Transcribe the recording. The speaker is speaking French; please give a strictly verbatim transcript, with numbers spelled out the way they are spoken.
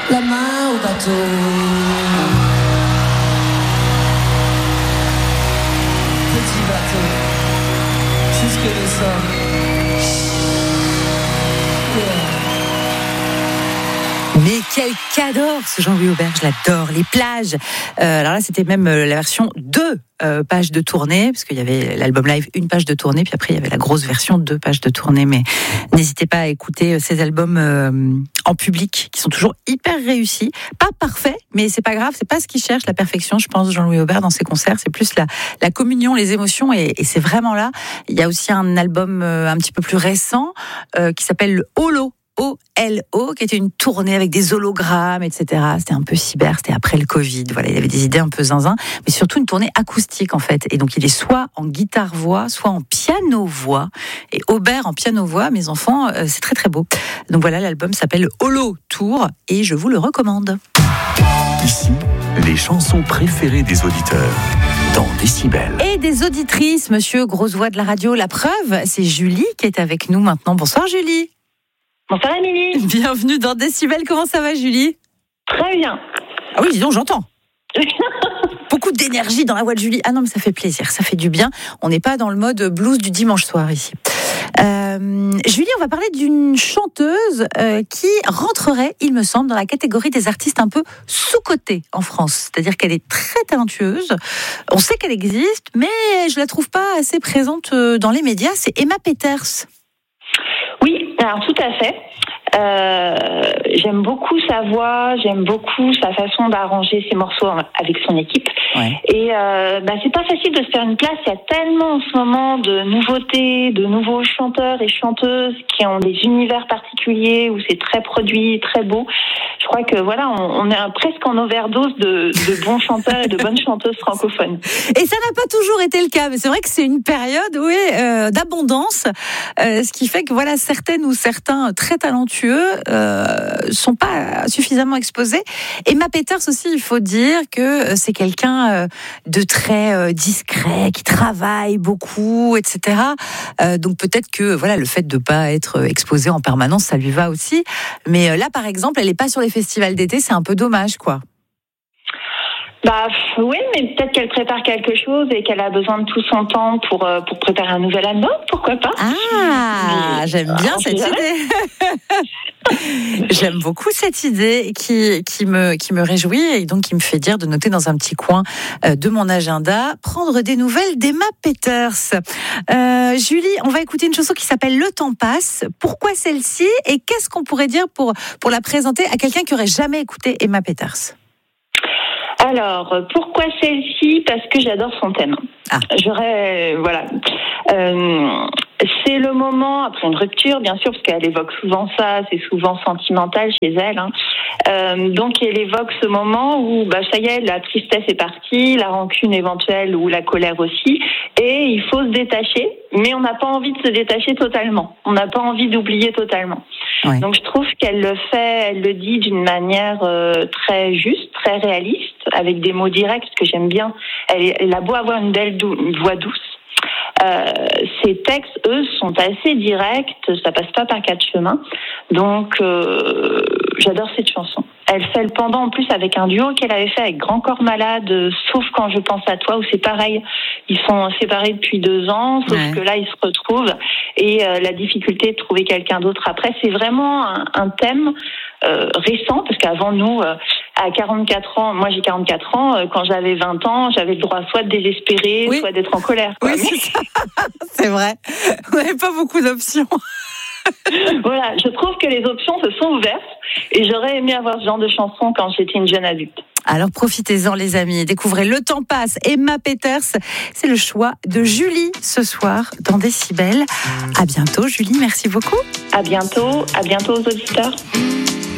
la main au bateau. Petit bateau, jusque le sol. Mais quel qu'adore ce Jean-Louis Aubert, je l'adore. Les plages. Euh, alors là, c'était même euh, la version deux euh, pages de tournée, parce qu'il y avait l'album live, une page de tournée, puis après il y avait la grosse version, deux pages de tournée. Mais n'hésitez pas à écouter ces albums euh, en public, qui sont toujours hyper réussis. Pas parfaits, mais c'est pas grave, c'est pas ce qu'il cherche, la perfection, je pense, Jean-Louis Aubert dans ses concerts. C'est plus la, la communion, les émotions, et, et c'est vraiment là. Il y a aussi un album euh, un petit peu plus récent, euh, qui s'appelle le Holo. O L O, qui était une tournée avec des hologrammes, et cetera. C'était un peu cyber, c'était après le Covid. Voilà, il avait des idées un peu zinzin, mais surtout une tournée acoustique, en fait. Et donc, il est soit en guitare-voix, soit en piano-voix. Et Aubert en piano-voix, mes enfants, euh, c'est très très beau. Donc voilà, l'album s'appelle Holo Tour, et je vous le recommande. Ici, les chansons préférées des auditeurs. Dans Décibel. Et des auditrices, monsieur grosse voix de la radio. La preuve, c'est Julie qui est avec nous maintenant. Bonsoir Julie. Bonsoir Émilie. Bienvenue dans Décibel. Comment ça va Julie? Très bien. Ah oui, dis donc, j'entends. Beaucoup d'énergie dans la voix de Julie. Ah non, mais ça fait plaisir, ça fait du bien. On n'est pas dans le mode blues du dimanche soir ici. Euh, Julie, on va parler d'une chanteuse euh, qui rentrerait, il me semble, dans la catégorie des artistes un peu sous-cotés en France. C'est-à-dire qu'elle est très talentueuse. On sait qu'elle existe, mais je la trouve pas assez présente dans les médias. C'est Emma Peters. Oui, alors tout à fait. Euh, j'aime beaucoup sa voix, j'aime beaucoup sa façon d'arranger ses morceaux avec son équipe. Ouais. Et euh, bah, c'est pas facile de se faire une place. Il y a tellement en ce moment de nouveautés, de nouveaux chanteurs et chanteuses qui ont des univers particuliers où c'est très produit, très beau. Je crois que voilà, on, on est presque en overdose de, de bons chanteurs et de bonnes chanteuses francophones. Et ça n'a pas toujours été le cas, mais c'est vrai que c'est une période oui, euh, d'abondance, euh, ce qui fait que voilà, certaines ou certains très talentueux euh, sont pas suffisamment exposés. Emma Peters aussi, il faut dire que c'est quelqu'un euh, de très euh, discret, qui travaille beaucoup, et cetera. Euh, donc peut-être que voilà, le fait de pas être exposé en permanence, ça lui va aussi. Mais euh, là, par exemple, elle est pas sur les festivals d'été, c'est un peu dommage, quoi. Bah oui, mais peut-être qu'elle prépare quelque chose et qu'elle a besoin de tout son temps pour euh, pour préparer un nouvel album, pourquoi pas. Ah, mais, j'aime bien euh, cette idée. J'aime beaucoup cette idée qui qui me qui me réjouit et donc qui me fait dire de noter dans un petit coin euh, de mon agenda prendre des nouvelles d'Emma Peters. Euh, Julie, on va écouter une chanson qui s'appelle Le temps passe. Pourquoi celle-ci et qu'est-ce qu'on pourrait dire pour pour la présenter à quelqu'un qui aurait jamais écouté Emma Peters? Alors, pourquoi celle-ci? Parce que j'adore son thème. Ah. J'aurais, voilà. Euh, c'est le moment, après une rupture, bien sûr, parce qu'elle évoque souvent ça, c'est souvent sentimental chez elle. Hein. Euh, donc, elle évoque ce moment où, bah, ça y est, la tristesse est partie, la rancune éventuelle ou la colère aussi, et il faut se détacher, mais on n'a pas envie de se détacher totalement. On n'a pas envie d'oublier totalement. Ouais. Donc, je trouve qu'elle le fait, elle le dit d'une manière euh, très juste, très réaliste, avec des mots directs, parce que j'aime bien. Elle, elle a beau avoir une belle dou- une voix douce. Euh, ces textes, eux, sont assez directs, ça passe pas par quatre chemins. Donc, euh, j'adore cette chanson. Elle fait le pendant en plus avec un duo qu'elle avait fait avec Grand Corps Malade, Sauf quand je pense à toi, où c'est pareil. Ils sont séparés depuis deux ans, sauf ouais. que là, ils se retrouvent. Et euh, la difficulté de trouver quelqu'un d'autre après, c'est vraiment un, un thème euh, récent, parce qu'avant nous, euh, à quarante-quatre ans, moi j'ai quarante-quatre ans, euh, quand j'avais vingt ans, j'avais le droit soit de désespérer, oui. soit d'être en colère. Quoi. Oui, c'est ça. C'est vrai. On n'avait pas beaucoup d'options. Voilà, je trouve que les options se sont ouvertes et j'aurais aimé avoir ce genre de chanson quand j'étais une jeune adulte. Alors profitez-en les amis, découvrez Le temps passe, Emma Peters, c'est le choix de Julie ce soir dans Décibel. À bientôt Julie, merci beaucoup. À bientôt, à bientôt aux auditeurs.